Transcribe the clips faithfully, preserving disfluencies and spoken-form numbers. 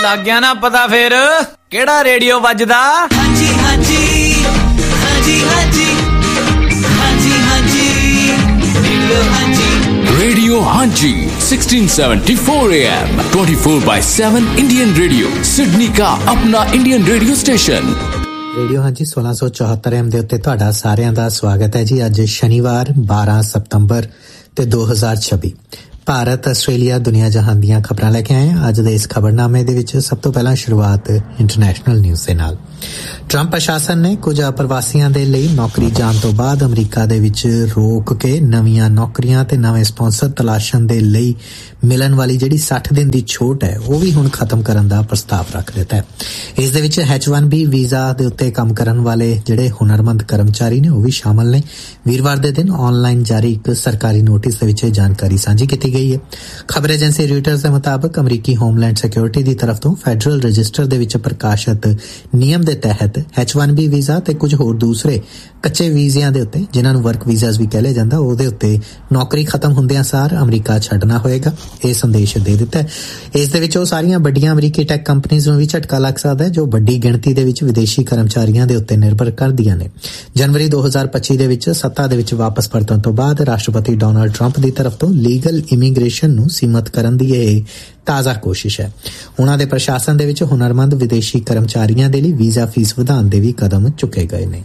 ਲੱਗ ਗਿਆ ਨਾ ਪਤਾ ਫੇਰ ਕਿਹੜਾ ਰੇਡੀਓ ਵੱਜਦਾ। ਹਾਂਜੀ ਹਾਂਜੀ ਹਾਂਜੀ ਹਾਂਜੀ ਹਾਂਜੀ ਹਾਂਜੀ ਰੇਡੀਓ ਹਾਂਜੀ Radio Hanji sixteen seventy-four A M twenty-four by seven Indian Radio Sydney का अपना Indian radio station। ਰੇਡੀਓ ਹਾਂਜੀ सोलह सौ चौहत्तर एम ਦੇ ਉੱਤੇ ਤੁਹਾਡਾ ਸਾਰਿਆਂ ਦਾ ਸਵਾਗਤ ਹੈ ਜੀ। ਅੱਜ ਸ਼ਨੀਵਾਰ ਬਾਰਾਂ ਸਤੰਬਰ ਤੇ ਦੋ ਹਜ਼ਾਰ ਛੱਬੀ ਭਾਰਤ ਆਸਟ੍ਰੇਲੀਆ ਦੁਨੀਆ ਜਹਾਨ ਦੀਆਂ ਖਬਰਾਂ ਲੈ ਕੇ ਆਏ ਹਾਂ। ਅੱਜ ਦੇ ਇਸ ਖਬਰਨਾਮੇ ਦੇ ਵਿੱਚ ਸਭ ਤੋਂ ਪਹਿਲਾਂ ਸ਼ੁਰੂਆਤ ਇੰਟਰਨੈਸ਼ਨਲ ਨਿਊਜ਼ ਦੇ ਨਾਲ। ਟਰੰਪ ਪ੍ਰਸ਼ਾਸਨ ਨੇ ਕੁਝ ਪ੍ਰਵਾਸੀਆਂ ਦੇ ਲਈ ਨੌਕਰੀ ਜਾਣ ਤੋਂ ਬਾਅਦ ਅਮਰੀਕਾ ਦੇ ਵਿੱਚ ਰੋਕ ਕੇ ਨਵੀਆਂ ਨੌਕਰੀਆਂ ਤੇ ਨਵੇਂ ਸਪਾਂਸਰ ਤਲਾਸ਼ਣ ਦੇ ਲਈ ਮਿਲਣ ਵਾਲੀ ਜਿਹੜੀ ਸੱਠ ਦਿਨ ਦੀ ਛੋਟ ਹੈ ਉਹ ਵੀ ਹੁਣ ਖਤਮ ਕਰਨ ਦਾ ਪ੍ਰਸਤਾਵ ਰੱਖ ਦਿੱਤਾ ਹੈ। ਇਸ ਦੇ ਵਿੱਚ ਐਚ ਵਨ ਬੀ ਵੀਜ਼ਾ ਦੇ ਉੱਤੇ ਕੰਮ ਕਰਨ ਵਾਲੇ ਜਿਹੜੇ ਹੁਨਰਮੰਦ ਕਰਮਚਾਰੀ ਨੇ ਉਹ ਵੀ ਸ਼ਾਮਲ ਨੇ। ਵੀਰਵਾਰ ਦੇ ਦਿਨ ਆਨਲਾਈਨ ਜਾਰੀ ਇੱਕ ਸਰਕਾਰੀ ਨੋਟਿਸ ਦੇ ਵਿੱਚ ਜਾਣਕਾਰੀ ਸਾਂਝੀ ਕੀਤੀ ਗਈ ਹੈ। ਖਬਰ ਏਜੰਸੀ ਰॉयटर्स ਦੇ ਮੁਤਾਬਕ ਅਮਰੀਕੀ ਹੋਮਲੈਂਡ ਸਿਕਿਉਰਿਟੀ ਦੀ ਤਰਫ ਤੋਂ ਫੈਡਰਲ ਰਜਿਸਟਰ ਦੇ ਵਿੱਚ ਪ੍ਰਕਾਸ਼ਿਤ ਨਿਯਮ ਦੇ ਤਹਿਤ ਐਚ ਵਨ ਬੀ ਵੀਜ਼ਾ ਤੇ ਕੁਝ ਹੋਰ ਦੂਸਰੇ ਕੱਚੇ ਵੀਜ਼ਿਆਂ ਦੇ ਉੱਤੇ ਜਿਨ੍ਹਾਂ ਨੂੰ ਵਰਕ ਵੀਜ਼ਾਸ ਵੀ ਕਹਿ ਲਿਆ ਜਾਂਦਾ ਉਹਦੇ ਉੱਤੇ ਨੌਕਰੀ ਖਤਮ ਹੁੰਦਿਆਂ ਸਾਰ ਅਮਰੀਕਾ ਛੱਡਣਾ ਹੋਏਗਾ। ਇਹ ਸੰਦੇਸ਼ ਦੇ ਦਿੱਤਾ ਹੈ। ਇਸ ਦੇ ਵਿੱਚ ਉਹ ਸਾਰੀਆਂ ਵੱਡੀਆਂ ਅਮਰੀਕੀ ਟੈਕ ਕੰਪਨੀਆਂ ਨੂੰ ਵੀ ਝਟਕਾ ਲੱਗ ਸਕਦਾ ਹੈ ਜੋ ਵੱਡੀ ਗਿਣਤੀ ਦੇ ਵਿੱਚ ਵਿਦੇਸ਼ੀ ਕਰਮਚਾਰੀਆਂ ਦੇ ਉੱਤੇ ਨਿਰਭਰ ਕਰਦੀਆਂ ਨੇ। ਜਨਵਰੀ ਦੋ ਹਜ਼ਾਰ ਪੱਚੀ ਦੇ ਵਿੱਚ ਸੱਤਾ ਦੇ ਵਿੱਚ ਵਾਪਸ ਪਰਤਣ ਤੋਂ ਬਾਅਦ ਰਾਸ਼ਟਰਪਤੀ ਡੋਨਾਲਡ ਟਰੰਪ ਦੀ ਤਰਫ ਤੋਂ ਲੀਗਲ ਇਮੀਗ੍ਰੇਸ਼ਨ ਨੂੰ ਸੀਮਤ ਕਰਨ ਦੀ ਇਹ ਤਾਜ਼ਾ ਕੋਸ਼ਿਸ਼ ਹੈ। ਉਹਨਾਂ ਦੇ ਪ੍ਰਸ਼ਾਸਨ ਦੇ ਵਿੱਚ ਹੁਨਰਮੰਦ ਵਿਦੇਸ਼ੀ ਕਰਮਚਾਰੀਆਂ ਦੇ ਲਈ ਵੀਜ਼ਾ ਫੀਸ ਵਧਾਉਣ ਦੇ ਵੀ ਕਦਮ ਚੁੱਕੇ ਗਏ ਨੇ।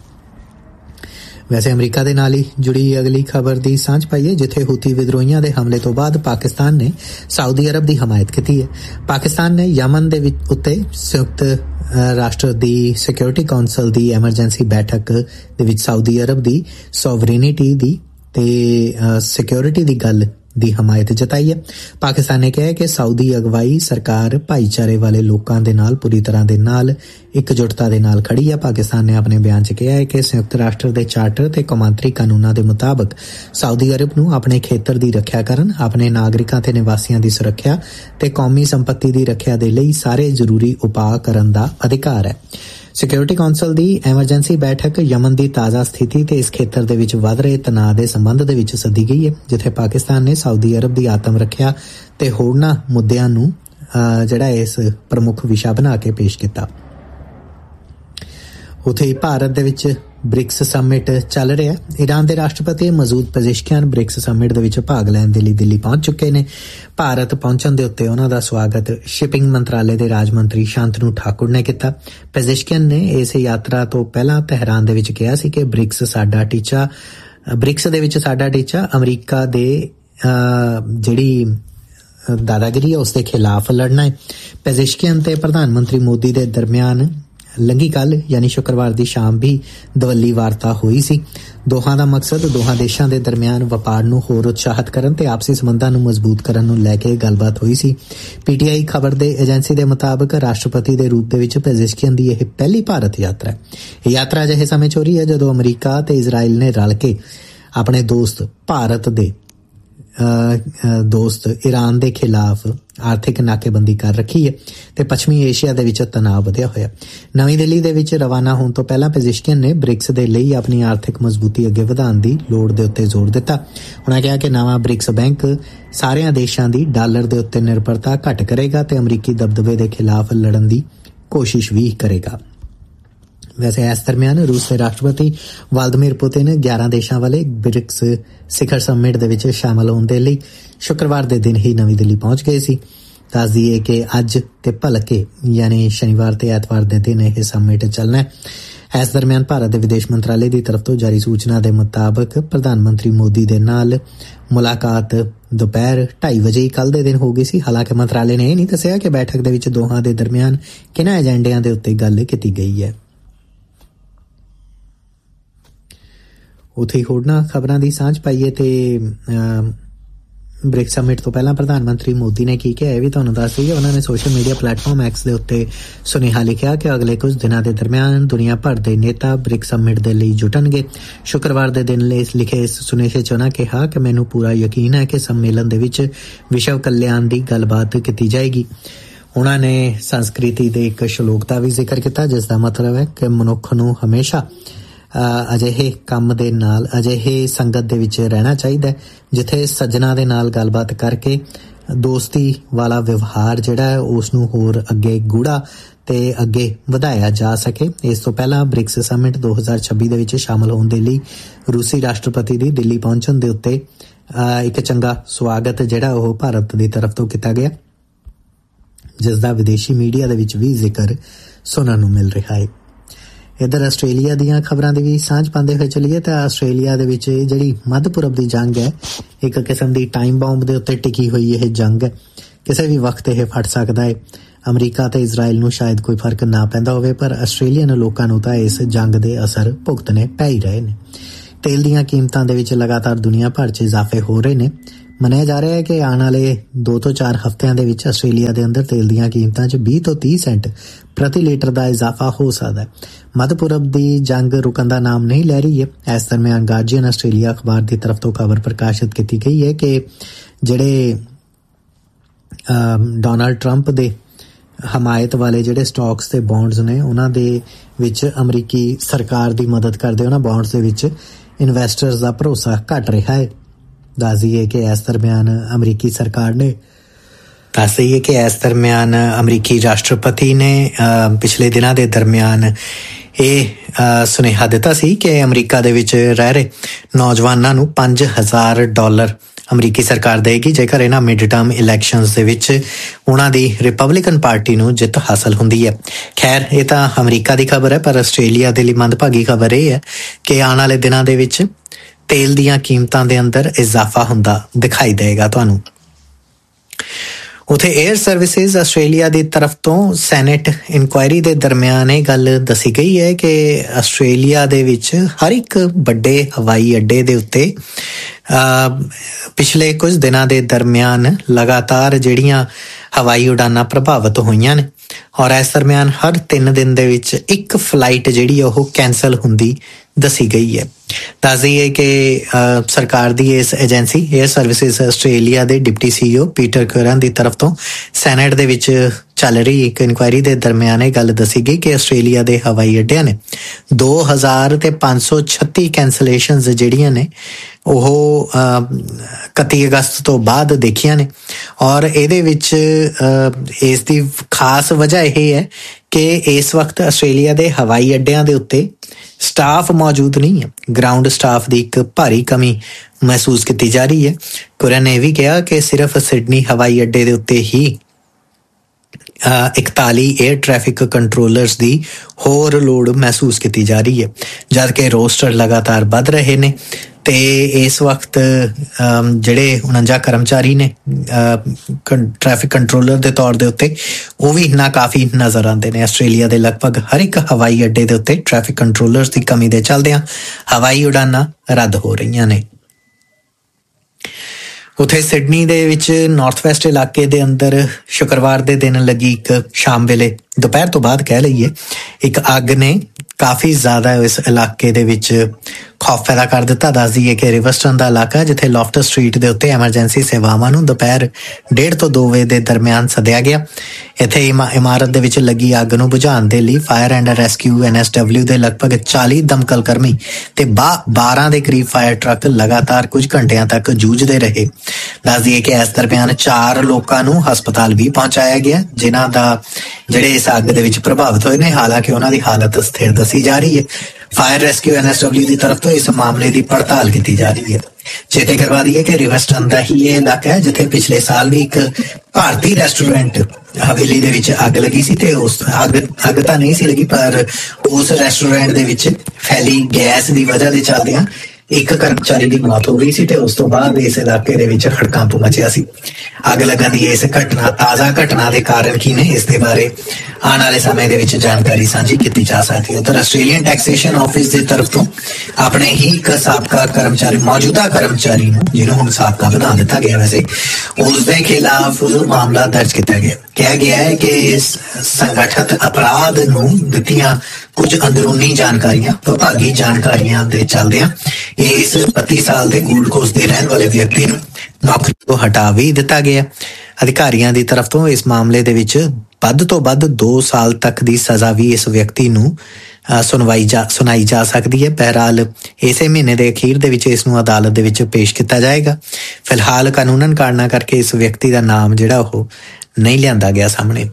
ਵੈਸੇ ਅਮਰੀਕਾ ਦੇ ਨਾਲ ਹੀ ਜੁੜੀ ਅਗਲੀ ਖਬਰ ਦੀ ਸਾਂਝ ਪਾਈਏ ਜਿੱਥੇ ਹੂਥੀ ਵਿਦਰੋਹੀਆਂ ਦੇ ਹਮਲੇ ਤੋਂ ਬਾਅਦ ਪਾਕਿਸਤਾਨ ਨੇ ਸਾਊਦੀ ਅਰਬ ਦੀ ਹਮਾਇਤ ਕੀਤੀ ਹੈ। ਪਾਕਿਸਤਾਨ ਨੇ ਯਮਨ ਦੇ ਵਿੱਚ ਉੱਤੇ ਸੰਯੁਕਤ ਰਾਸ਼ਟਰ ਦੀ ਸਿਕਿਉਰਿਟੀ ਕਾਉਂਸਲ ਦੀ ਐਮਰਜੈਂਸੀ ਬੈਠਕ ਦੇ ਵਿੱਚ ਸਾਊਦੀ ਅਰਬ ਦੀ ਸੋਵਰੇਨਿਟੀ ਦੀ ਤੇ ਸਿਕਿਉਰਿਟੀ ਦੀ ਗੱਲ ਦੀ ਹਮਾਇਤ ਜਤਾਈ ਹੈ। ਪਾਕਿਸਤਾਨ ਨੇ ਕਿਹਾ ਕਿ ਸਾਊਦੀ ਅਗਵਾਈ ਸਰਕਾਰ ਭਾਈਚਾਰੇ ਵਾਲੇ ਲੋਕਾਂ ਦੇ ਨਾਲ ਪੂਰੀ ਤਰ੍ਹਾਂ ਦੇ ਨਾਲ ਇਕਜੁੱਟਤਾ ਦੇ ਨਾਲ ਖੜੀ ਹੈ। ਪਾਕਿਸਤਾਨ ਨੇ ਆਪਣੇ ਬਿਆਨ 'ਚ ਕਿਹਾ ਹੈ ਕਿ ਸੰਯੁਕਤ ਰਾਸ਼ਟਰ ਦੇ ਚਾਰਟਰ ਤੇ ਕੌਮਾਂਤਰੀ ਕਾਨੂੰਨਾਂ ਦੇ ਮੁਤਾਬਕ ਸਾਊਦੀ ਅਰਬ ਨੂੰ ਆਪਣੇ ਖੇਤਰ ਦੀ ਰੱਖਿਆ ਕਰਨ, ਆਪਣੇ ਨਾਗਰਿਕਾਂ ਤੇ ਨਿਵਾਸੀਆਂ ਦੀ ਸੁਰੱਖਿਆ ਤੇ ਕੌਮੀ ਸੰਪਤੀ ਦੀ ਰੱਖਿਆ ਦੇ ਲਈ ਸਾਰੇ ਜ਼ਰੂਰੀ ਉਪਾਅ ਕਰਨ ਦਾ ਅਧਿਕਾਰ ਹੈ। ਸਿਕਿਉਰਿਟੀ ਕਾਉਂਸਲ ਦੀ ਐਮਰਜੈਂਸੀ ਬੈਠਕ ਯਮਨ ਦੀ ਤਾਜ਼ਾ ਸਥਿਤੀ ਤੇ ਇਸ ਖੇਤਰ ਦੇ ਵਿੱਚ ਵਧ ਰਹੇ ਤਣਾਅ ਦੇ ਸੰਬੰਧ ਦੇ ਵਿੱਚ ਸੱਦੀ ਗਈ ਹੈ ਜਿੱਥੇ ਪਾਕਿਸਤਾਨ ਨੇ ਸਾਊਦੀ ਅਰਬ ਦੀ ਆਤਮ ਰੱਖਿਆ ਤੇ ਹੋਰਨਾਂ ਮੁੱਦਿਆਂ ਨੂੰ ਜਿਹੜਾ ਇਸ ਪ੍ਰਮੁੱਖ ਵਿਸ਼ਾ ਬਣਾ ਕੇ ਪੇਸ਼ ਕੀਤਾ। ਉੱਥੇ ਭਾਰਤ ਦੇ ਵਿੱਚ ਬ੍ਰਿਕਸ ਸਮਿਟ ਚੱਲ ਰਿਹਾ। ਈਰਾਨ ਦੇ ਰਾਸ਼ਟਰਪਤੀ ਮਸੂਦ ਪਜ਼ੇਸ਼ਕਿਆਨ ਬ੍ਰਿਕਸ ਸਮਿਟ ਦੇ ਵਿੱਚ ਭਾਗ ਲੈਣ ਦੇ ਲਈ ਦਿੱਲੀ ਪਹੁੰਚ ਚੁੱਕੇ ਨੇ। ਭਾਰਤ ਪਹੁੰਚਣ ਦੇ ਉੱਤੇ ਉਹਨਾਂ ਦਾ ਸਵਾਗਤ ਸ਼ਿਪਿੰਗ ਮੰਤਰਾਲੇ ਦੇ ਰਾਜ ਮੰਤਰੀ ਸ਼ਾਂਤਨੂ ਠਾਕੁਰ ਨੇ ਕੀਤਾ। ਪਜ਼ੇਸ਼ਕਿਆਨ ਨੇ ਇਸ ਯਾਤਰਾ ਤੋਂ ਪਹਿਲਾਂ ਤਹਿਰਾਨ ਦੇ ਵਿੱਚ ਕਿਹਾ ਸੀ ਕਿ ਬ੍ਰਿਕਸ ਸਾਡਾ ਟੀਚਾ ਬ੍ਰਿਕਸ ਦੇ ਵਿੱਚ ਸਾਡਾ ਟੀਚਾ ਅਮਰੀਕਾ ਦੇ ਜਿਹੜੀ ਦਾਦਾਗਿਰੀ ਹੈ ਉਸ ਦੇ ਖਿਲਾਫ ਲੜਨਾ ਹੈ। ਪਜ਼ੇਸ਼ਕਿਆਨ ਤੇ ਪ੍ਰਧਾਨ ਮੰਤਰੀ ਮੋਦੀ ਦੇ ਦਰਮਿਆਨ ਲੰਘੀ ਕੱਲ ਯਾਨੀ ਸ਼ੁੱਕਰਵਾਰ ਦੀ ਸ਼ਾਮ ਵੀ ਦਵੱਲੀ ਵਾਰਤਾ ਹੋਈ ਸੀ। ਦੋਹਾਂ ਦਾ ਮਕਸਦ ਦੋਹਾਂ ਦੇਸ਼ਾਂ ਦੇ ਦਰਮਿਆਨ ਵਪਾਰ ਨੂੰ ਹੋਰ ਉਤਸ਼ਾਹਿਤ ਕਰਨ ਤੇ ਆਪਸੀ ਸੰਬੰਧਾਂ ਨੂੰ ਮਜ਼ਬੂਤ ਕਰਨ ਨੂੰ ਲੈ ਕੇ ਗੱਲਬਾਤ ਹੋਈ ਸੀ। ਪੀਟੀਆਈ ਖਬਰ ਦੇ ਏਜੰਸੀ ਦੇ ਮੁਤਾਬਕ ਰਾਸ਼ਟਰਪਤੀ ਦੇ ਰੂਪ ਦੇ ਵਿੱਚ ਪਜ਼ੇਸ਼ਕਿਆਨ ਦੀ ਇਹ ਪਹਿਲੀ ਭਾਰਤ ਯਾਤਰਾ ਹੈ। ਇਹ ਯਾਤਰਾ ਅਜਿਹੇ ਸਮੇਂ 'ਚ ਹੋ ਰਹੀ ਹੈ ਜਦੋਂ ਅਮਰੀਕਾ ਤੇ ਇਜ਼ਰਾਈਲ ਨੇ ਰਲ ਕੇ ਆਪਣੇ ਦੋਸਤ ਭਾਰਤ ਦੇ ਦੋਸਤ ਈਰਾਨ ਦੇ ਖਿਲਾਫ ਆਰਥਿਕ ਨਾਕੇਬੰਦੀ ਕਰ ਰੱਖੀ ਹੈ ਤੇ ਪੱਛਮੀ ਏਸ਼ੀਆ ਦੇ ਵਿੱਚ ਤਣਾਅ ਵਧਿਆ ਹੋਇਆ। ਨਵੀਂ ਦਿੱਲੀ ਦੇ ਵਿੱਚ ਰਵਾਨਾ ਹੋਣ ਤੋਂ ਪਹਿਲਾਂ ਪਜ਼ੇਸ਼ਕਿਆਨ ਨੇ ਬ੍ਰਿਕਸ ਦੇ ਲਈ ਆਪਣੀ ਆਰਥਿਕ ਮਜ਼ਬੂਤੀ ਅੱਗੇ ਵਧਾਉਣ ਦੀ ਲੋੜ ਦੇ ਉੱਤੇ ਜ਼ੋਰ ਦਿੱਤਾ। ਉਹਨਾਂ ਕਿਹਾ ਕਿ ਨਵਾਂ ਬ੍ਰਿਕਸ ਬੈਂਕ ਸਾਰਿਆਂ ਦੇਸ਼ਾਂ ਦੀ ਡਾਲਰ ਦੇ ਉੱਤੇ ਨਿਰਭਰਤਾ ਘੱਟ ਕਰੇਗਾ ਤੇ ਅਮਰੀਕੀ ਦਬਦਬੇ ਦੇ ਖਿਲਾਫ ਲੜਨ ਦੀ ਕੋਸ਼ਿਸ਼ ਵੀ ਕਰੇਗਾ। ਵੈਸੇ ਇਸ ਦਰਮਿਆਨ ਰੂਸ ਦੇ ਰਾਸ਼ਟਰਪਤੀ ਵਲਾਦੀਮੀਰ ਪੁਤਿਨ ਗਿਆਰਾਂ ਦੇਸ਼ਾਂ ਵਾਲੇ ਬ੍ਰਿਕਸ ਸਿਖਰ ਸਮਿਟ ਦੇ ਵਿੱਚ ਸ਼ਾਮਲ ਹੋਣ ਦੇ ਲਈ ਸ਼ੁੱਕਰਵਾਰ ਦੇ ਦਿਨ ਹੀ ਨਵੀਂ ਦਿੱਲੀ ਪਹੁੰਚ ਗਏ ਸੀ। ਦੱਸ ਦਈਏ ਕਿ ਅੱਜ ਤੇ ਭਲਕੇ ਯਾਨੀ ਸ਼ਨੀਵਾਰ ਤੇ ਐਤਵਾਰ ਦੇ ਦਿਨ ਇਹ ਸਮਿਟ ਚੱਲਣਾ ਹੈ। ਇਸ ਦਰਮਿਆਨ ਭਾਰਤ ਦੇ ਵਿਦੇਸ਼ ਮੰਤਰਾਲੇ ਦੀ ਤਰਫ ਤੋਂ ਜਾਰੀ ਸੂਚਨਾ ਦੇ ਮੁਤਾਬਕ ਪ੍ਰਧਾਨ ਮੰਤਰੀ ਮੋਦੀ ਦੇ ਨਾਲ ਮੁਲਾਕਾਤ ਦੁਪਹਿਰ ਢਾਈ ਵਜੇ ਕੱਲ੍ਹ ਦੇ ਦਿਨ ਹੋ ਗਈ ਸੀ। ਹਾਲਾਂਕਿ ਮੰਤਰਾਲੇ ਨੇ ਇਹ ਨਹੀਂ ਦੱਸਿਆ ਕਿ ਬੈਠਕ ਦੇ ਵਿੱਚ ਦੋਹਾਂ ਦੇ ਦਰਮਿਆਨ ਕਿਹਨਾਂ ਏਜੰਡਿਆਂ ਦੇ ਉੱਤੇ ਗੱਲ ਕੀਤੀ ਗਈ ਹੈ। ਉੱਥੇ ਹੋਰਨਾਂ ਖਬਰਾਂ ਦੀ ਸਾਂਝ ਪਾਈਏ ਤੇ ਬ੍ਰਿਕਸ ਸਮਿਟ ਤੋਂ ਪਹਿਲਾਂ ਪ੍ਰਧਾਨ ਮੰਤਰੀ ਮੋਦੀ ਨੇ ਕੀ ਕਿਹਾ ਇਹ ਵੀ ਤੁਹਾਨੂੰ ਦੱਸ ਦਈਏ। ਉਹਨਾਂ ਨੇ ਸੋਸ਼ਲ ਮੀਡੀਆ ਪਲੇਟਫਾਰਮ ਐਕਸ ਦੇ ਉੱਤੇ ਸੁਨੇਹਾ ਲਿਖਿਆ ਕਿ ਅਗਲੇ ਕੁਝ ਦਿਨਾਂ ਦੇ ਦਰਮਿਆਨ ਦੁਨੀਆ ਭਰ ਦੇ ਨੇਤਾ ਬ੍ਰਿਕਸ ਸਮਿਟ ਦੇ ਲਈ ਜੁਟਣਗੇ। ਸ਼ੁੱਕਰਵਾਰ ਦੇ ਦਿਨ ਲਈ ਲਿਖੇ ਇਸ ਸੁਨੇਹੇ 'ਚ ਉਹਨਾਂ ਕਿਹਾ ਕਿ ਮੈਨੂੰ ਪੂਰਾ ਯਕੀਨ ਹੈ ਕਿ ਸੰਮੇਲਨ ਦੇ ਵਿੱਚ ਵਿਸ਼ਵ ਕਲਿਆਣ ਦੀ ਗੱਲਬਾਤ ਕੀਤੀ ਜਾਏਗੀ। ਉਹਨਾਂ ਨੇ ਸੰਸਕ੍ਰਿਤੀ ਦੇ ਇੱਕ ਸ਼ਲੋਕ ਦਾ ਵੀ ਜ਼ਿਕਰ ਕੀਤਾ ਜਿਸ ਦਾ ਮਤਲਬ ਹੈ ਕਿ ਮਨੁੱਖ ਨੂੰ ਹਮੇਸ਼ਾ ਅਜਿਹੇ ਕੰਮ ਦੇ ਨਾਲ ਅਜਿਹੇ ਸੰਗਤ ਦੇ ਵਿੱਚ ਰਹਿਣਾ ਚਾਹੀਦਾ ਜਿੱਥੇ ਸੱਜਣਾ ਦੇ ਨਾਲ ਗੱਲਬਾਤ ਕਰਕੇ ਦੋਸਤੀ ਵਾਲਾ ਵਿਵਹਾਰ ਜਿਹੜਾ ਹੈ ਉਸ ਨੂੰ ਹੋਰ ਅੱਗੇ ਗੂੜਾ ਤੇ ਅੱਗੇ ਵਧਾਇਆ ਜਾ ਸਕੇ। ਇਸ ਤੋਂ ਪਹਿਲਾਂ ਬ੍ਰਿਕਸ ਸਮਿਟ ਦੋ ਹਜ਼ਾਰ ਛੱਬੀ ਦੇ ਵਿੱਚ ਸ਼ਾਮਲ ਹੋਣ ਦੇ ਲਈ ਰੂਸੀ ਰਾਸ਼ਟਰਪਤੀ ਦੀ ਦਿੱਲੀ ਪਹੁੰਚਣ ਦੇ ਉੱਤੇ ਇੱਕ ਚੰਗਾ ਸਵਾਗਤ ਜਿਹੜਾ ਉਹ ਭਾਰਤ ਦੀ ਤਰਫ ਤੋਂ ਕੀਤਾ ਗਿਆ, ਜਿਸ ਦਾ ਵਿਦੇਸ਼ੀ ਮੀਡੀਆ ਦੇ ਵਿੱਚ ਵੀ ਜ਼ਿਕਰ ਸੁਣਨ ਨੂੰ ਮਿਲ ਰਿਹਾ ਹੈ। ਇੱਧਰ ਆਸਟ੍ਰੇਲੀਆ ਦੀਆਂ ਖਬਰਾਂ ਦੀ ਵੀ ਸਾਂਝ ਪਾਉਂਦੇ ਹੋਏ ਚੱਲੀਏ ਤਾਂ ਆਸਟ੍ਰੇਲੀਆ ਦੇ ਵਿੱਚ ਜਿਹੜੀ ਮੱਧ ਪੂਰਬ ਦੀ ਜੰਗ ਹੈ, ਇੱਕ ਕਿਸਮ ਦੀ ਟਾਈਮ ਬੰਬ ਦੇ ਉੱਤੇ ਟਿਕੀ ਹੋਈ ਇਹ ਜੰਗ ਹੈ। ਕਿਸੇ ਵੀ ਵਕਤ ਇਹ ਫਟ ਸਕਦਾ ਹੈ। ਅਮਰੀਕਾ ਤੇ ਇਜ਼ਰਾਈਲ ਨੂੰ ਸ਼ਾਇਦ ਕੋਈ ਫਰਕ ਨਾ ਪੈਂਦਾ ਹੋਵੇ, ਪਰ ਆਸਟ੍ਰੇਲੀਅਨ ਲੋਕਾਂ ਨੂੰ ਤਾਂ ਇਸ ਜੰਗ ਦੇ ਅਸਰ ਭੁਗਤਣੇ ਪੈ ਹੀ ਰਹੇ ਨੇ। ਤੇਲ ਦੀਆਂ ਕੀਮਤਾਂ ਦੇ ਵਿੱਚ ਲਗਾਤਾਰ ਦੁਨੀਆ ਭਰ 'ਚ ਇਜ਼ਾਫੇ ਹੋ ਰਹੇ ਨੇ। ਮੰਨਿਆ ਜਾ ਰਿਹਾ ਹੈ ਕਿ ਆਉਣ ਵਾਲੇ ਦੋ ਤੋਂ ਚਾਰ ਹਫ਼ਤਿਆਂ ਦੇ ਵਿੱਚ ਆਸਟ੍ਰੇਲੀਆ ਦੇ ਅੰਦਰ ਤੇਲ ਦੀਆਂ ਕੀਮਤਾਂ 'ਚ ਵੀਹ ਤੋਂ ਤੀਹ ਸੈਂਟ ਪ੍ਰਤੀ ਲੀਟਰ ਦਾ ਇਜ਼ਾਫਾ ਹੋ ਸਕਦਾ ਹੈ। ਮੱਧ ਪੂਰਬ ਦੀ ਜੰਗ ਰੁਕਣ ਦਾ ਨਾਮ ਨਹੀਂ ਲੈ ਰਹੀ ਹੈ। ਇਸ ਦਰਮਿਆਨ ਗਾਰਡੀਅਨ ਆਸਟ੍ਰੇਲੀਆ ਅਖਬਾਰ ਦੀ ਤਰਫ ਤੋਂ ਖਬਰ ਪ੍ਰਕਾਸ਼ਿਤ ਕੀਤੀ ਗਈ ਹੈ ਕਿ ਜਿਹੜੇ ਡੋਨਾਲਡ ਟਰੰਪ ਦੇ ਹਮਾਇਤ ਵਾਲੇ ਜਿਹੜੇ ਸਟਾਕਸ ਤੇ ਬੌਂਡਸ ਨੇ, ਉਹਨਾਂ ਦੇ ਵਿੱਚ ਅਮਰੀਕੀ ਸਰਕਾਰ ਦੀ ਮਦਦ ਕਰਦੇ ਉਹਨਾਂ ਬੌਂਡਸ ਦੇ ਵਿੱਚ ਇਨਵੈਸਟਰਸ ਦਾ ਭਰੋਸਾ ਘਟ ਰਿਹਾ ਹੈ। ਦੱਸ ਦਈਏ ਕਿ ਇਸ ਦਰਮਿਆਨ ਅਮਰੀਕੀ ਸਰਕਾਰ ਨੇ ਦੱਸ ਦਈਏ ਕਿ ਇਸ ਦਰਮਿਆਨ ਅਮਰੀਕੀ ਰਾਸ਼ਟਰਪਤੀ ਨੇ ਪਿਛਲੇ ਦਿਨਾਂ ਦੇ ਦਰਮਿਆਨ ਇਹ ਸੁਨੇਹਾ ਦਿੱਤਾ ਸੀ ਕਿ ਅਮਰੀਕਾ ਦੇ ਵਿੱਚ ਰਹਿ ਰਹੇ ਨੌਜਵਾਨਾਂ ਨੂੰ ਪੰਜ ਹਜ਼ਾਰ ਡਾਲਰ ਅਮਰੀਕੀ ਸਰਕਾਰ ਦੇਗੀ ਜੇਕਰ ਇਹਨਾਂ ਮਿਡ ਟਰਮ ਇਲੈਕਸ਼ਨਸ ਦੇ ਵਿੱਚ ਉਹਨਾਂ ਦੀ ਰਿਪਬਲਿਕਨ ਪਾਰਟੀ ਨੂੰ ਜਿੱਤ ਹਾਸਲ ਹੁੰਦੀ ਹੈ। ਖੈਰ, ਇਹ ਤਾਂ ਅਮਰੀਕਾ ਦੀ ਖਬਰ ਹੈ, ਪਰ ਆਸਟ੍ਰੇਲੀਆ ਦੇ ਲਈ ਮੰਦਭਾਗੀ ਖਬਰ ਇਹ ਹੈ ਕਿ ਆਉਣ ਵਾਲੇ ਦਿਨਾਂ ਦੇ ਵਿੱਚ ਤੇਲ ਦੀਆਂ ਕੀਮਤਾਂ ਦੇ ਅੰਦਰ ਇਜ਼ਾਫਾ ਹੁੰਦਾ ਦਿਖਾਈ ਦੇਗਾ ਤੁਹਾਨੂੰ। ਉੱਥੇ ਏਅਰ ਸਰਵਿਸਿਜ਼ ਆਸਟ੍ਰੇਲੀਆ ਦੀ ਤਰਫ ਤੋਂ ਸੈਨੇਟ ਇਨਕੁਆਇਰੀ ਦੇ ਦਰਮਿਆਨ ਇਹ ਗੱਲ ਦੱਸੀ ਗਈ ਹੈ ਕਿ ਆਸਟ੍ਰੇਲੀਆ ਦੇ ਵਿੱਚ ਹਰ ਇੱਕ ਵੱਡੇ ਹਵਾਈ ਅੱਡੇ ਦੇ ਉੱਤੇ ਪਿਛਲੇ ਕੁਝ ਦਿਨਾਂ ਦੇ ਦਰਮਿਆਨ ਲਗਾਤਾਰ ਜਿਹੜੀਆਂ ਹਵਾਈ ਉਡਾਨਾਂ ਪ੍ਰਭਾਵਿਤ ਹੋਈਆਂ ਨੇ, ਔਰ ਇਸ ਦਰਮਿਆਨ ਹਰ ਤਿੰਨ ਦਿਨ ਦੇ ਵਿੱਚ ਇੱਕ ਫਲਾਈਟ ਜਿਹੜੀ ਉਹ ਕੈਂਸਲ ਹੁੰਦੀ ਦੱਸੀ ਗਈ ਹੈ। ਦੱਸ ਦਈਏ ਕਿ ਸਰਕਾਰ ਦੀ ਇਸ ਏਜੰਸੀ ਏਅਰ ਸਰਵਿਸਿਜ਼ ਆਸਟ੍ਰੇਲੀਆ ਦੇ ਡਿਪਟੀ ਸੀਈਓ ਪੀਟਰ ਕਰਨ ਦੀ ਤਰਫ ਤੋਂ ਸੈਨੇਟ ਦੇ ਵਿੱਚ ਚੱਲ ਰਹੀ ਇੱਕ ਇਨਕੁਆਇਰੀ ਦੇ ਦਰਮਿਆਨ ਇਹ ਗੱਲ ਦੱਸੀ ਗਈ ਕਿ ਆਸਟ੍ਰੇਲੀਆ ਦੇ ਹਵਾਈ ਅੱਡਿਆਂ ਨੇ ਦੋ ਹਜ਼ਾਰ ਤੇ ਪੰਜ ਸੌ ਛੱਤੀ ਕੈਂਸਲੇਸ਼ਨਸ ਜਿਹੜੀਆਂ ਨੇ ਉਹ ਇਕੱਤੀ ਅਗਸਤ ਤੋਂ ਬਾਅਦ ਦੇਖੀਆਂ ਨੇ, ਔਰ ਇਹਦੇ ਵਿੱਚ ਇਸ ਦੀ ਖਾਸ ਵਜ੍ਹਾ ਇਹ ਹੈ ਕਿ ਇਸ ਵਕਤ ਆਸਟ੍ਰੇਲੀਆ ਦੇ ਹਵਾਈ ਅੱਡਿਆਂ ਦੇ ਉੱਤੇ ਸਟਾਫ ਮੌਜੂਦ ਨਹੀਂ ਹੈ। ਗਰਾਊਂਡ ਸਟਾਫ ਦੀ ਇੱਕ ਭਾਰੀ ਕਮੀ ਮਹਿਸੂਸ ਕੀਤੀ ਜਾ ਰਹੀ ਹੈ। ਕੁਰਨ ਨੇ ਇਹ ਵੀ ਕਿਹਾ ਕਿ ਸਿਰਫ ਸਿਡਨੀ ਹਵਾਈ ਅੱਡੇ ਦੇ ਉੱਤੇ ਹੀ ਇਕਤਾਲੀ ਏਅਰ ਟ੍ਰੈਫਿਕ ਕੰਟਰੋਲਰਸ ਦੀ ਹੋਰ ਲੋੜ ਮਹਿਸੂਸ ਕੀਤੀ ਜਾ ਰਹੀ ਹੈ, ਜਦ ਕਿ ਰੋਸਟਰ ਲਗਾਤਾਰ ਵੱਧ ਰਹੇ ਨੇ ਤੇ ਇਸ ਵਕਤ ਜਿਹੜੇ ਉਣੰਜਾ ਕਰਮਚਾਰੀ ਨੇ ਟ੍ਰੈਫਿਕ ਕੰਟਰੋਲਰ ਦੇ ਤੌਰ ਦੇ ਉੱਤੇ ਉਹ ਵੀ ਨਾਕਾਫੀ ਨਜ਼ਰ ਆਉਂਦੇ ਨੇ। ਆਸਟ੍ਰੇਲੀਆ ਦੇ ਲਗਭਗ ਹਰ ਇੱਕ ਹਵਾਈ ਅੱਡੇ ਦੇ ਉੱਤੇ ਟ੍ਰੈਫਿਕ ਕੰਟਰੋਲਰਸ ਦੀ ਕਮੀ ਦੇ ਚੱਲਦਿਆਂ ਹਵਾਈ ਉਡਾਨਾਂ ਰੱਦ ਹੋ ਰਹੀਆਂ ਨੇ। ਉੱਥੇ ਸਿਡਨੀ ਦੇ ਵਿੱਚ ਨਾਰਥ ਵੈਸਟ ਇਲਾਕੇ ਦੇ ਅੰਦਰ ਸ਼ੁੱਕਰਵਾਰ ਦੇ ਦਿਨ ਲੱਗੀ ਇੱਕ ਸ਼ਾਮ ਵੇਲੇ ਦੁਪਹਿਰ ਤੋਂ ਬਾਅਦ ਕਹਿ ਲਈਏ ਇੱਕ ਅੱਗ ਨੇ ਕਾਫੀ ਜ਼ਿਆਦਾ ਇਸ ਇਲਾਕੇ ਦੇ ਵਿੱਚ ਖੌਫ ਪੈਦਾ ਕਰ ਦਿੱਤਾ। ਦੱਸ ਦਈਏ ਕਿ ਰਿਵਰਸਟਨ ਦਾ ਇਲਾਕਾ ਜਿੱਥੇ ਲੋਫਟਰ ਸਟਰੀਟ ਦੇ ਉੱਤੇ ਐਮਰਜੈਂਸੀ ਸੇਵਾਵਾਂ ਨੂੰ ਦੁਪਹਿਰ ਡੇਢ ਤੋਂ ਦੋ ਵਜੇ ਦੇ ਦਰਮਿਆਨ ਸੱਦਿਆ ਗਿਆ। ਇੱਥੇ ਇਮਾਰਤ ਦੇ ਵਿੱਚ ਲੱਗੀ ਅੱਗ ਨੂੰ ਬੁਝਾਉਣ ਦੇ ਲਈ fire and rescue N S W ਦੇ ਲਗਭਗ ਚਾਲੀ ਦਮਕਲ ਕਰਮੀ ਤੇ ਬਾਰਾਂ ਦੇ ਕਰੀਬ ਫਾਇਰ ਟਰੱਕ ਲਗਾਤਾਰ ਕੁਝ ਘੰਟਿਆਂ ਤੱਕ ਜੂਝਦੇ ਰਹੇ। ਦੱਸ ਦਈਏ ਕਿ ਇਸ ਦਰਮਿਆਨ ਚਾਰ ਲੋਕਾਂ ਨੂੰ ਹਸਪਤਾਲ ਵੀ ਪਹੁੰਚਾਇਆ ਗਿਆ, ਜਿਨ੍ਹਾਂ ਦਾ ਜਿਹੜੇ ਇਸ ਅੱਗ ਦੇ ਵਿੱਚ ਪ੍ਰਭਾਵਿਤ ਹੋਏ ਨੇ, ਹਾਲਾਂਕਿ ਉਹਨਾਂ ਦੀ ਹਾਲਤ ਸਥਿਰ ਦੱਸੀ ਜਾ ਰਹੀ ਹੈ। Fire rescue N S W ਦੀ ਤਰਫ ਤੋਂ ਇਸ ਮਾਮਲੇ ਦੀ ਪੜਤਾਲ ਕੀਤੀ ਜਾ ਰਹੀ ਹੈ। ਚੇਤੇ ਕਰਵਾ ਦਈਏ ਕਿ ਰਿਵਰਸਟਨ ਦਾ ਹੀ ਇਹ ਇਲਾਕਾ ਹੈ ਜਿੱਥੇ ਪਿਛਲੇ ਸਾਲ ਵੀ ਇੱਕ ਭਾਰਤੀ ਰੈਸਟੋਰੈਂਟ ਹਵੇਲੀ ਦੇ ਵਿੱਚ ਅੱਗ ਲੱਗੀ ਸੀ ਤੇ ਉਸ ਅੱਗ ਅੱਗ ਤਾਂ ਨਹੀਂ ਸੀ ਲੱਗੀ, ਪਰ ਉਸ ਰੈਸਟੋਰੈਂਟ ਦੇ ਵਿੱਚ ਫੈਲੀ ਗੈਸ ਦੀ ਵਜ੍ਹਾ ਦੇ ਚੱਲਦਿਆਂ ਇੱਕ ਕਰਮਚਾਰੀ ਦੀ ਮੌਤ ਹੋ ਗਈ ਸੀ ਤੇ ਉਸ ਤੋਂ ਬਾਅਦ ਇਸ ਇਲਾਕੇ ਦੇ ਵਿੱਚ ਹੜਕੰਪ ਮਚਿਆ ਸੀ। ਅੱਗ ਲੱਗਣ ਦੀ ਇਸ ਘਟਨਾ ਤਾਜ਼ਾ ਘਟਨਾ ਦੇ ਕਾਰਨ ਕੀ ਨੇ, ਇਸ ਦੇ ਬਾਰੇ ਆਉਣ ਵਾਲੇ ਸਮੇਂ ਦੇ ਵਿੱਚ ਜਾਣਕਾਰੀ ਸਾਂਝੀ ਕੀਤੀ ਜਾ ਸਕਦੀ ਹੈ। ਉੱਧਰ ਆਸਟ੍ਰੇਲੀਅਨ ਟੈਕਸੇਸ਼ਨ ਆਫਿਸ ਦੀ ਤਰਫ ਤੋਂ ਆਪਣੇ ਹੀ ਇੱਕ ਸਾਬਕਾ ਕਰਮਚਾਰੀ ਮੌਜੂਦਾ ਕਰਮਚਾਰੀ ਨੂੰ, ਜਿਹਨੂੰ ਹੁਣ ਸਾਬਕਾ ਬਣਾ ਦਿੱਤਾ ਗਿਆ, ਵੈਸੇ ਉਸ ਦੇ ਖਿਲਾਫ ਮਾਮਲਾ ਦਰਜ ਕੀਤਾ ਗਿਆ। ਕਿਹਾ ਗਿਆ ਹੈ ਕਿ ਇਸ ਸੰਗਠਿਤ ਅਪਰਾਧ ਨੂੰ ਦਿੱਤੀਆਂ ਕੁਝ ਅੰਦਰੂਨੀ ਜਾਣਕਾਰੀਆਂ ਵਿਭਾਗੀ ਜਾਣਕਾਰੀਆਂ ਦੇ ਚੱਲਦਿਆਂ ਇਸ ਪੱਚੀ ਸਾਲ ਦੇ ਗੋਲਡ ਕੋਸਟ ਦੇ ਰਹਿਣ ਵਾਲੇ ਵਿਅਕਤੀ ਨੂੰ ਨੌਕਰੀ ਤੋਂ ਹਟਾ ਵੀ ਦਿੱਤਾ ਗਿਆ। ਅਧਿਕਾਰੀਆਂ ਦੀ ਤਰਫ ਤੋਂ ਇਸ ਮਾਮਲੇ ਦੇ ਵਿੱਚ ਵੱਧ ਤੋਂ ਵੱਧ ਦੋ ਸਾਲ ਤੱਕ ਦੀ ਸਜ਼ਾ ਵੀ ਇਸ ਵਿਅਕਤੀ ਨੂੰ ਸੁਣਵਾਈ ਜਾ ਸੁਣਾਈ ਜਾ ਸਕਦੀ ਹੈ। ਬਹਰਹਾਲ ਇਸੇ ਮਹੀਨੇ ਦੇ ਅਖੀਰ ਦੇ ਵਿੱਚ ਇਸ ਨੂੰ ਅਦਾਲਤ ਦੇ ਵਿੱਚ ਪੇਸ਼ ਕੀਤਾ ਜਾਏਗਾ। ਫਿਲਹਾਲ ਕਾਨੂੰਨਨ ਕਾਰਨਾਂ ਕਰਕੇ ਇਸ ਵਿਅਕਤੀ ਦਾ ਨਾਮ ਜਿਹੜਾ ਉਹ ਨਹੀਂ ਲਿਆਂਦਾ ਗਿਆ ਸਾਹਮਣੇ।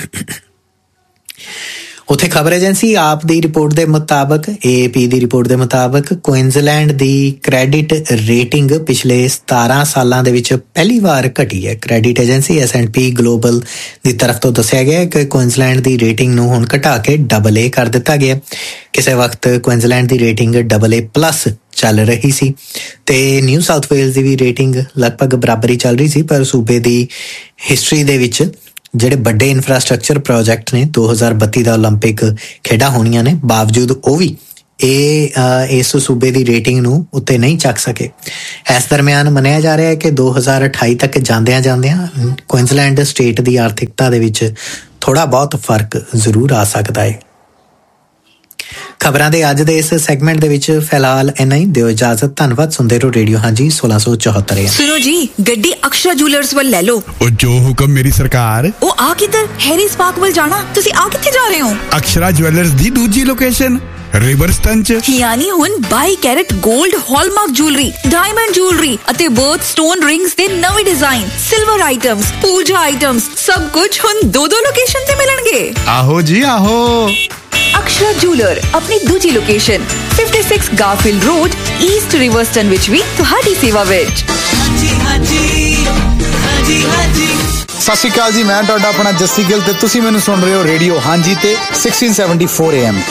ਉੱਥੇ ਖਬਰ ਏਜੰਸੀ ਆਪ ਦੀ ਰਿਪੋਰਟ ਦੇ ਮੁਤਾਬਕ ਏ ਏ ਪੀ ਦੀ ਰਿਪੋਰਟ ਦੇ ਮੁਤਾਬਕ ਕੁਇਨਜ਼ਲੈਂਡ ਦੀ ਕ੍ਰੈਡਿਟ ਰੇਟਿੰਗ ਪਿਛਲੇ ਸਤਾਰਾਂ ਸਾਲਾਂ ਦੇ ਵਿੱਚ ਪਹਿਲੀ ਵਾਰ ਘਟੀ ਹੈ। Credit agency S and P global ਦੀ ਤਰਫ ਤੋਂ ਦੱਸਿਆ ਗਿਆ ਕਿ ਕੁਇਨਜ਼ਲੈਂਡ ਦੀ ਰੇਟਿੰਗ ਨੂੰ ਹੁਣ ਘਟਾ ਕੇ ਡਬਲ ਏ ਕਰ ਦਿੱਤਾ ਗਿਆ। ਕਿਸੇ ਵਕਤ Queensland the rating double A plus ਚੱਲ ਰਹੀ ਸੀ ਤੇ ਨਿਊ ਸਾਊਥ ਵੇਲਜ਼ ਦੀ ਵੀ ਰੇਟਿੰਗ ਲਗਭਗ ਬਰਾਬਰ ਹੀ ਚੱਲ ਰਹੀ ਸੀ। ਪਰ ਸੂਬੇ ਦੀ ਹਿਸਟਰੀ ਦੇ ਵਿੱਚ ਜਿਹੜੇ ਵੱਡੇ ਇਨਫਰਾਸਟਰਕਚਰ ਪ੍ਰੋਜੈਕਟ ਨੇ ਦੋ ਹਜ਼ਾਰ ਬੱਤੀ ਦਾ ਓਲੰਪਿਕ ਖੇਡਾਂ ਹੋਣੀਆਂ ਨੇ, ਬਾਵਜੂਦ ਉਹ ਵੀ ਇਹ ਇਸ ਸੂਬੇ ਦੀ ਰੇਟਿੰਗ ਨੂੰ ਉੱਤੇ ਨਹੀਂ ਚੱਕ ਸਕੇ। ਇਸ ਦਰਮਿਆਨ ਮੰਨਿਆ ਜਾ ਰਿਹਾ ਹੈ ਕਿ ਦੋ ਹਜ਼ਾਰ ਅਠਾਈ ਤੱਕ ਜਾਂਦਿਆਂ ਜਾਂਦਿਆਂ ਕੁਇਨਜ਼ਲੈਂਡ ਸਟੇਟ ਦੀ ਆਰਥਿਕਤਾ ਦੇ ਵਿੱਚ ਥੋੜ੍ਹਾ ਬਹੁਤ ਫਰਕ ਜ਼ਰੂਰ ਆ ਸਕਦਾ ਹੈ। ਖਬਰਾਂ ਦੇ ਅੱਜ ਦੇ ਇਸ ਸੈਗਮੈਂਟ ਦੇ ਵਿੱਚ ਫਿਲਹਾਲ ਇੰਨਾ ਹੀ। ਦਿਓ ਇਜਾਜ਼ਤ। ਧੰਨਵਾਦ। ਸੁਣਦੇ ਰਹੋ ਰੇਡੀਓ ਹਾਂਜੀ ਸੋਲਾਂ ਸੌ ਚੌਹੱਤਰ। ਸੁਣੋ ਜੀ, ਗੱਡੀ ਅਕਸ਼ਰਾ ਜੂਲਰਸ ਵੱਲ ਲੈ ਲਓ। ਉਹ ਜੋ ਹੁਕਮ ਮੇਰੀ ਸਰਕਾਰ। ਉਹ ਆ ਕਿੱਧਰ? ਹੈਰੀ ਸਪਾਰਕ ਵੱਲ ਜਾਣਾ। ਤੁਸੀਂ ਆ ਕਿੱਥੇ ਜਾ ਰਹੇ ਹੋ? ਅਕਸ਼ਰਾ ਜੁਐਲਰਸ ਦੀ ਦੂਜੀ ਲੋਕੇਸ਼ਨ ਰਿਵਰਸਟਨ ਚ, ਯਾਨੀ ਹੁਣ ਬਾਈ ਕੈਰਟ 골ਡ ਹਾਲਮਾਰਕ ਜੁਐਲਰੀ, ਡਾਇਮੰਡ ਜੁਐਲਰੀ ਅਤੇ ਬਰਥ ਸਟੋਨ ਰਿੰਗਸ ਦੇ ਨਵੇਂ ਡਿਜ਼ਾਈਨ, ਸਿਲਵਰ ਆਈਟਮਸ, ਪੂਜਾ ਆਈਟਮਸ, ਸਭ ਕੁਝ ਹੁਣ ਦੋ ਦੋ ਲੋਕੇਸ਼ਨ ਤੇ ਮਿਲਣਗੇ। ਆਹੋ ਜੀ ਆਹੋ। ਅਕਸ਼ਰਾ ਜੂਲਰ ਆਪਣੀ ਦੂਜੀ ਲੋਕੇਸ਼ਨ ਛਪਨ ਗਾਰਫੀਲਡ ਰੋਡ, ਈਸਟ ਰਿਵਰਸਟਨ ਵਿੱਚ ਵੀ ਤੁਹਾਡੀ ਸੇਵਾ ਵਿੱਚ। ਹਾਂਜੀ ਹਾਂਜੀ ਹਾਂਜੀ ਹਾਂਜੀ। ਸਤਿ ਸ਼੍ਰੀ ਅਕਾਲ ਜੀ, ਮੈਂ ਤੁਹਾਡਾ ਆਪਣਾ ਜੱਸੀ ਗਿੱਲ ਤੇ ਤੁਸੀਂ ਮੈਨੂੰ ਸੁਣ ਰਹੇ ਹੋ ਰੇਡੀਓ ਹਾਂਜੀ ਤੇ ਸੋਲਾਂ ਸੌ ਚੌਹੱਤਰ ਏ ਐਮ।